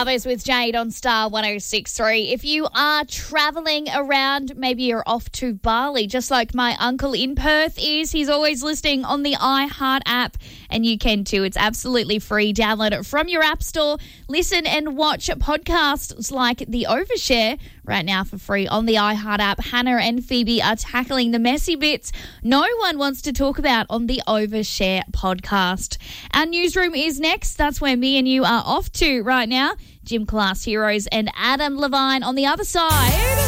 Jarvis with Jade on Star 106.3. If you are travelling around, maybe you're off to Bali, just like my uncle in Perth is. He's always listening on the iHeart app, and you can too. It's absolutely free. Download it from your app store. Listen and watch podcasts like The Overshare right now for free on the iHeart app. Hannah and Phoebe are tackling the messy bits no one wants to talk about on the Overshare podcast. Our newsroom is next. That's where me and you are off to right now. Gym Class Heroes and Adam Levine on the other side.